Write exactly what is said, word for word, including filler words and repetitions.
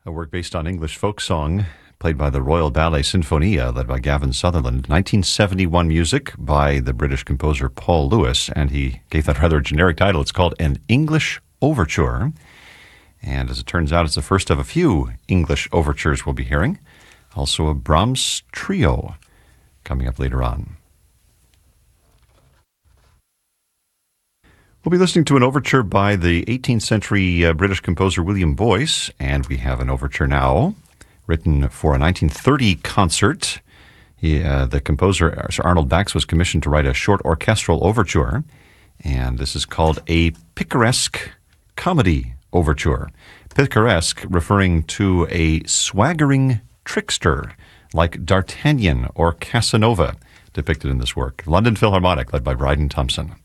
a work based on English folk song played by the Royal Ballet Sinfonia, led by Gavin Sutherland. nineteen seventy-one music by the British composer Paul Lewis, and he gave that rather generic title. It's called An English Overture. And as it turns out, it's the first of a few English overtures we'll be hearing. Also a Brahms trio coming up later on. We'll be listening to an overture by the eighteenth century uh, British composer William Boyce, and we have an overture now written for a nineteen thirty concert. He, uh, the composer, Sir Arnold Bax, was commissioned to write a short orchestral overture, and this is called a picaresque comedy overture. Picaresque referring to a swaggering trickster like D'Artagnan or Casanova depicted in this work. London Philharmonic, led by Bryden Thompson.